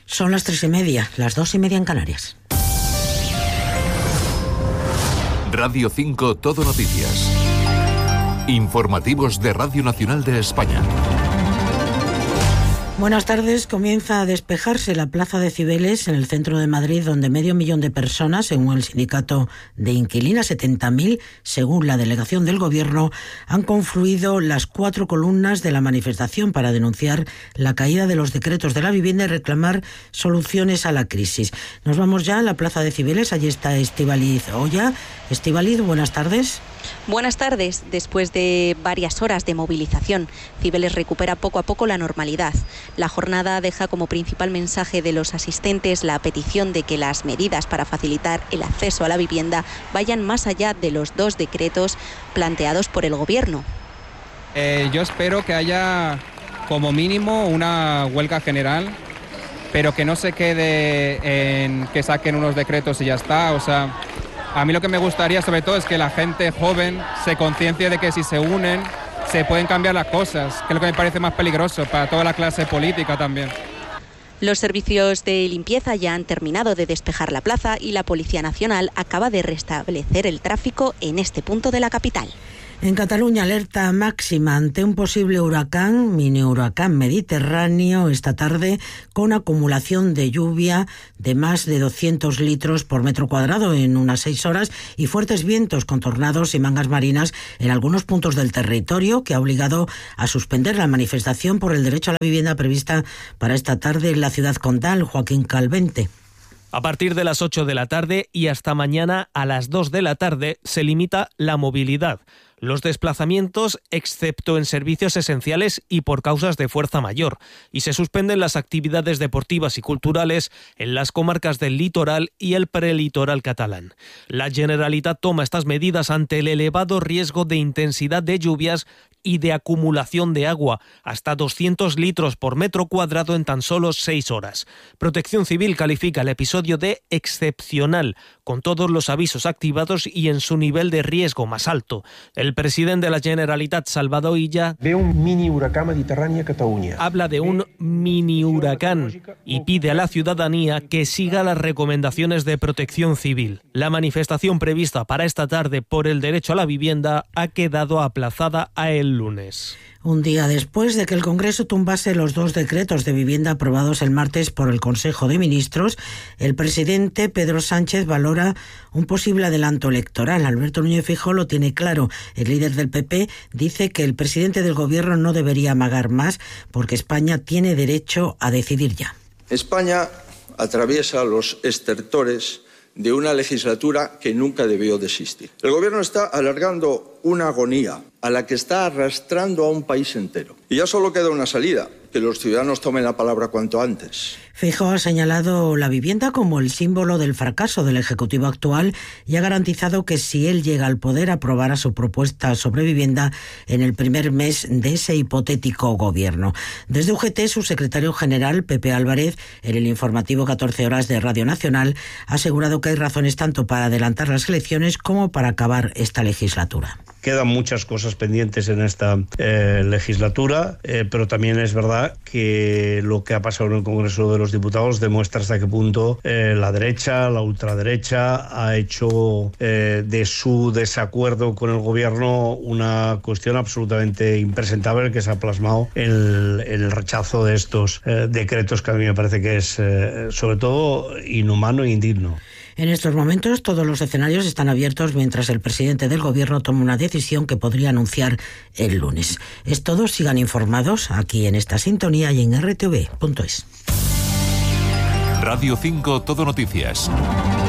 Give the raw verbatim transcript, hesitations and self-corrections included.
Son las tres y media, las dos y media en Canarias. Radio cinco Todo Noticias. Informativos de Radio Nacional de España. Buenas tardes. Comienza a despejarse la plaza de Cibeles en el centro de Madrid, donde medio millón de personas, según el sindicato de inquilinas, setenta mil, según la delegación del Gobierno, han confluido las cuatro columnas de la manifestación para denunciar la caída de los decretos de la vivienda y reclamar soluciones a la crisis. Nos vamos ya a la plaza de Cibeles. Allí está Estíbaliz Oya. Estíbaliz, buenas tardes. Buenas tardes. Después de varias horas de movilización, Cibeles recupera poco a poco la normalidad. La jornada deja como principal mensaje de los asistentes la petición de que las medidas para facilitar el acceso a la vivienda vayan más allá de los dos decretos planteados por el Gobierno. Eh, yo espero que haya como mínimo una huelga general, pero que no se quede en que saquen unos decretos y ya está. O sea, a mí lo que me gustaría sobre todo es que la gente joven se conciencie de que si se unen se pueden cambiar las cosas, que es lo que me parece más peligroso para toda la clase política también. Los servicios de limpieza ya han terminado de despejar la plaza y la Policía Nacional acaba de restablecer el tráfico en este punto de la capital. En Cataluña, alerta máxima ante un posible huracán, mini huracán mediterráneo, esta tarde, con acumulación de lluvia de más de doscientos litros por metro cuadrado en unas seis horas y fuertes vientos con tornados y mangas marinas en algunos puntos del territorio, que ha obligado a suspender la manifestación por el derecho a la vivienda prevista para esta tarde en la ciudad condal. Joaquín Calvente. A partir de las ocho de la tarde y hasta mañana a las dos de la tarde se limita la movilidad. Los desplazamientos, excepto en servicios esenciales y por causas de fuerza mayor, y se suspenden las actividades deportivas y culturales en las comarcas del litoral y el prelitoral catalán. La Generalitat toma estas medidas ante el elevado riesgo de intensidad de lluvias y de acumulación de agua, hasta doscientos litros por metro cuadrado en tan solo seis horas. Protección Civil califica el episodio de excepcional, con todos los avisos activados y en su nivel de riesgo más alto. El presidente de la Generalitat, Salvador Illa, ve un mini huracán mediterráneo a Cataluña. Habla de un mini huracán y pide a la ciudadanía que siga las recomendaciones de Protección Civil. La manifestación prevista para esta tarde por el derecho a la vivienda ha quedado aplazada a el lunes. Un día después de que el Congreso tumbase los dos decretos de vivienda aprobados el martes por el Consejo de Ministros, el presidente Pedro Sánchez valora un posible adelanto electoral. Alberto Núñez Feijóo lo tiene claro. El líder del P P dice que el presidente del Gobierno no debería amagar más porque España tiene derecho a decidir ya. España atraviesa los estertores de una legislatura que nunca debió de existir. El Gobierno está alargando una agonía a la que está arrastrando a un país entero. Y ya solo queda una salida, que los ciudadanos tomen la palabra cuanto antes. Feijóo ha señalado la vivienda como el símbolo del fracaso del Ejecutivo actual y ha garantizado que si él llega al poder aprobará su propuesta sobre vivienda en el primer mes de ese hipotético gobierno. Desde U G T, su secretario general, Pepe Álvarez, en el informativo catorce horas de Radio Nacional, ha asegurado que hay razones tanto para adelantar las elecciones como para acabar esta legislatura. Quedan muchas cosas pendientes en esta eh, legislatura, eh, pero también es verdad que lo que ha pasado en el Congreso de los Diputados demuestra hasta qué punto eh, la derecha, la ultraderecha, ha hecho eh, de su desacuerdo con el Gobierno una cuestión absolutamente impresentable que se ha plasmado en el, en el rechazo de estos eh, decretos que a mí me parece que es eh, sobre todo inhumano e indigno. En estos momentos todos los escenarios están abiertos mientras el presidente del Gobierno toma una decisión que podría anunciar el lunes. Es todo, sigan informados aquí en esta sintonía y en R T V punto es. Radio cinco Todo Noticias.